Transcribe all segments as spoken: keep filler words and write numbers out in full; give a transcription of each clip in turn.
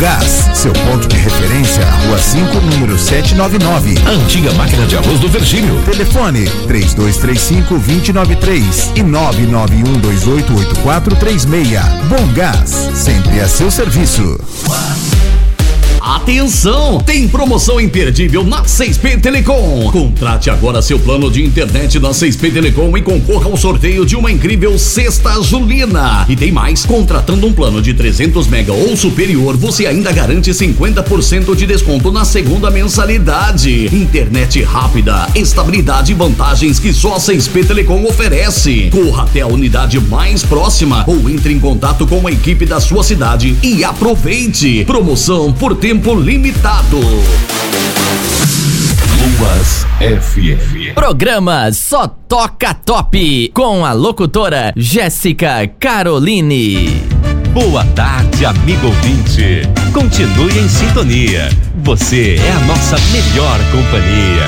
Gás, seu ponto de referência, Rua cinco, número setecentos e noventa e nove. A antiga máquina de arroz do Virgílio. Telefone três dois três cinco, dois zero nove três e nove nove um dois oito oito quatro três seis. Bom Gás, sempre a seu serviço. Atenção! Tem promoção imperdível na seis P Telecom. Contrate agora seu plano de internet na seis P Telecom e concorra ao sorteio de uma incrível cesta julina. E tem mais, contratando um plano de trezentos mega ou superior, você ainda garante cinquenta por cento de desconto na segunda mensalidade. Internet rápida, estabilidade e vantagens que só a seis P Telecom oferece. Corra até a unidade mais próxima ou entre em contato com a equipe da sua cidade e aproveite. Promoção por tempo Tempo limitado. Luas F M. Programa Só Toca Top com a locutora Jéssica Caroline. Boa tarde, amigo ouvinte. Continue em sintonia. Você é a nossa melhor companhia.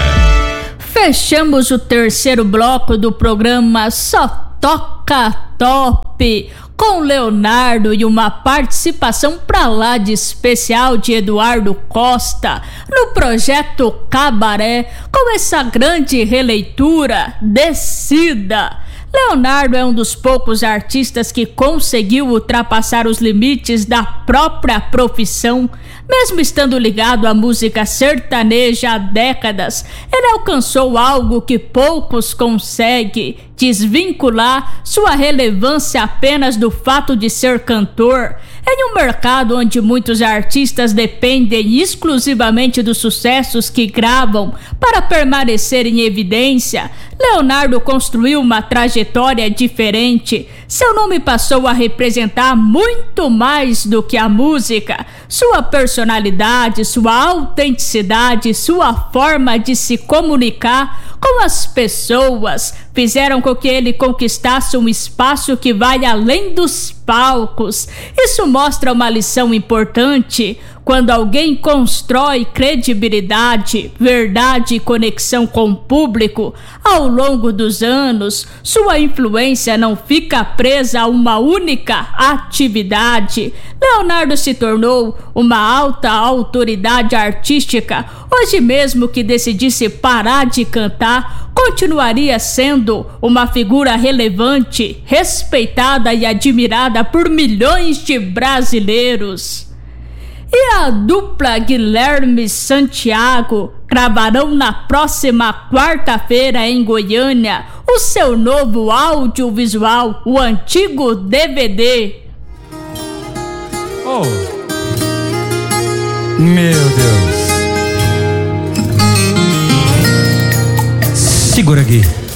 Fechamos o terceiro bloco do programa Só Toca Top com Leonardo e uma participação pra lá de especial de Eduardo Costa no projeto Cabaré, com essa grande releitura Descida. Leonardo é um dos poucos artistas que conseguiu ultrapassar os limites da própria profissão. Mesmo estando ligado à música sertaneja há décadas, ele alcançou algo que poucos conseguem: desvincular sua relevância apenas do fato de ser cantor. Em um mercado onde muitos artistas dependem exclusivamente dos sucessos que gravam para permanecer em evidência, Leonardo construiu uma trajetória diferente. Seu nome passou a representar muito mais do que a música. Sua personalidade, sua autenticidade, sua forma de se comunicar com as pessoas fizeram com que ele conquistasse um espaço que vai além dos palcos. Isso mostra uma lição importante. Quando alguém constrói credibilidade, verdade e conexão com o público, ao longo dos anos, sua influência não fica presa a uma única atividade. Leonardo se tornou uma alta autoridade artística. Hoje mesmo que decidisse parar de cantar, continuaria sendo uma figura relevante, respeitada e admirada por milhões de brasileiros. E a dupla Guilherme Santiago gravarão na próxima quarta-feira em Goiânia o seu novo audiovisual, o antigo D V D. Oh, meu Deus. Segura aqui.